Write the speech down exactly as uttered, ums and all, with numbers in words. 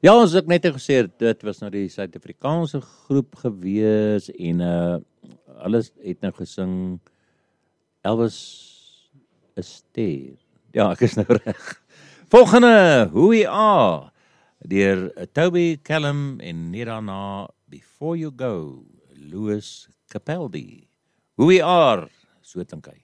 Ja, ons het ook net gesê, dit was nou die Suid-Afrikaanse groep gewees, en uh, alles het nou gesing, Elvis is ster. Ja, ek is nou reg. Volgende, Who We Are, deur Toby Callum, en net daarna Before You Go, Louis Capaldi. Who We Are, so klink hy.